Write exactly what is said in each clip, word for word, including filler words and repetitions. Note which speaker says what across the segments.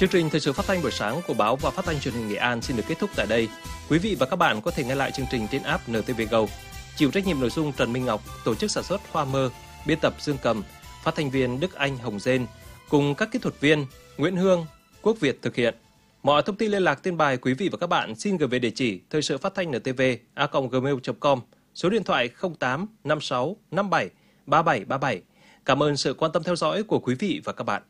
Speaker 1: Chương trình thời sự phát thanh buổi sáng của báo và phát thanh truyền hình Nghệ An xin được kết thúc tại đây. Quý vị và các bạn có thể nghe lại chương trình trên app en tê vê Go. Chịu trách nhiệm nội dung Trần Minh Ngọc, tổ chức sản xuất Hoa Mơ, biên tập Dương Cầm, phát thanh viên Đức Anh Hồng Dên cùng các kỹ thuật viên Nguyễn Hương, Quốc Việt thực hiện. Mọi thông tin liên lạc tin bài quý vị và các bạn xin gửi về địa chỉ thời sự phát thanh en tê vê a còng gmail chấm com, số điện thoại không tám năm sáu năm bảy ba bảy ba bảy. Cảm ơn sự quan tâm theo dõi của quý vị và các bạn.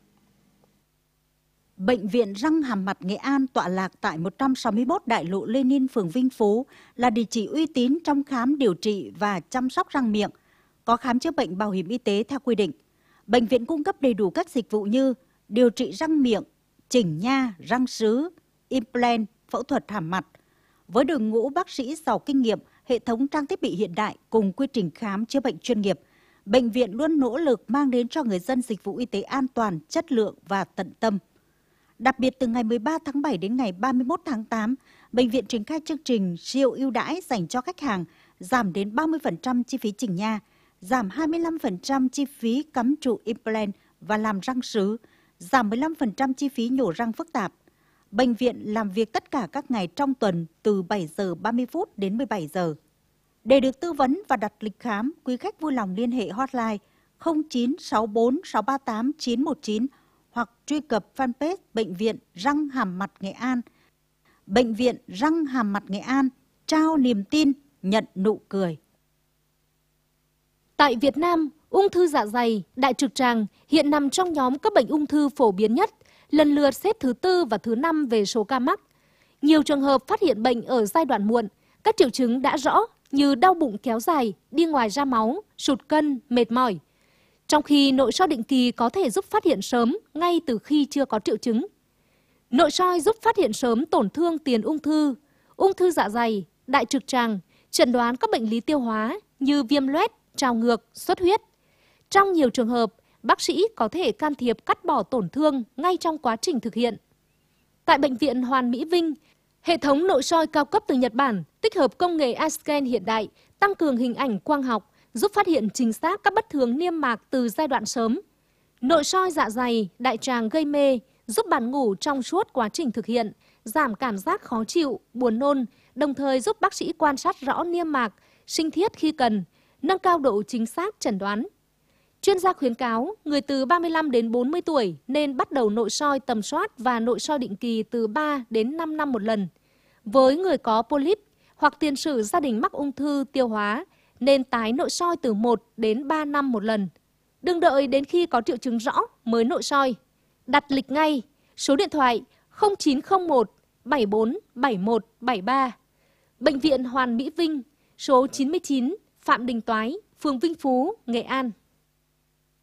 Speaker 2: Bệnh viện Răng Hàm Mặt Nghệ An tọa lạc tại một trăm sáu mươi mốt Đại lộ Lenin, phường Vinh Phú là địa chỉ uy tín trong khám, điều trị và chăm sóc răng miệng, có khám chữa bệnh bảo hiểm y tế theo quy định. Bệnh viện cung cấp đầy đủ các dịch vụ như điều trị răng miệng, chỉnh nha, răng sứ, implant, phẫu thuật hàm mặt. Với đội ngũ bác sĩ giàu kinh nghiệm, hệ thống trang thiết bị hiện đại cùng quy trình khám chữa bệnh chuyên nghiệp, bệnh viện luôn nỗ lực mang đến cho người dân dịch vụ y tế an toàn, chất lượng và tận tâm. Đặc biệt từ ngày mười ba tháng bảy đến ngày ba mươi mốt tháng tám, bệnh viện triển khai chương trình siêu ưu đãi dành cho khách hàng, giảm đến ba mươi phần trăm chi phí chỉnh nha, giảm hai mươi lăm phần trăm chi phí cắm trụ implant và làm răng sứ, giảm mười lăm phần trăm chi phí nhổ răng phức tạp. Bệnh viện làm việc tất cả các ngày trong tuần từ bảy giờ ba mươi phút đến mười bảy giờ. Để được tư vấn và đặt lịch khám, quý khách vui lòng liên hệ hotline không chín sáu bốn sáu ba tám chín một chín hoặc truy cập fanpage Bệnh viện Răng Hàm Mặt Nghệ An. Bệnh viện Răng Hàm Mặt Nghệ An, trao niềm tin, nhận nụ cười.
Speaker 3: Tại Việt Nam, ung thư dạ dày, đại trực tràng hiện nằm trong nhóm các bệnh ung thư phổ biến nhất, lần lượt xếp thứ tư và thứ năm về số ca mắc. Nhiều trường hợp phát hiện bệnh ở giai đoạn muộn, các triệu chứng đã rõ như đau bụng kéo dài, đi ngoài ra máu, sụt cân, mệt mỏi. Trong khi nội soi định kỳ có thể giúp phát hiện sớm ngay từ khi chưa có triệu chứng. Nội soi giúp phát hiện sớm tổn thương tiền ung thư, ung thư dạ dày, đại trực tràng, chẩn đoán các bệnh lý tiêu hóa như viêm loét, trào ngược, xuất huyết. Trong nhiều trường hợp, bác sĩ có thể can thiệp cắt bỏ tổn thương ngay trong quá trình thực hiện. Tại Bệnh viện Hoàn Mỹ Vinh, hệ thống nội soi cao cấp từ Nhật Bản tích hợp công nghệ iScan hiện đại, tăng cường hình ảnh quang học, giúp phát hiện chính xác các bất thường niêm mạc từ giai đoạn sớm. Nội soi dạ dày, đại tràng gây mê, giúp bạn ngủ trong suốt quá trình thực hiện, giảm cảm giác khó chịu, buồn nôn, đồng thời giúp bác sĩ quan sát rõ niêm mạc, sinh thiết khi cần, nâng cao độ chính xác chẩn đoán. Chuyên gia khuyến cáo người từ ba mươi lăm đến bốn mươi tuổi nên bắt đầu nội soi tầm soát và nội soi định kỳ từ ba đến năm năm một lần. Với người có polyp hoặc tiền sử gia đình mắc ung thư tiêu hóa, nên tái nội soi từ một đến ba năm một lần. Đừng đợi đến khi có triệu chứng rõ mới nội soi. Đặt lịch ngay, số điện thoại không chín không một bảy bốn bảy một bảy ba. Bệnh viện Hoàn Mỹ Vinh, số chín mươi chín Phạm Đình Toái, phường Vinh Phú, Nghệ An.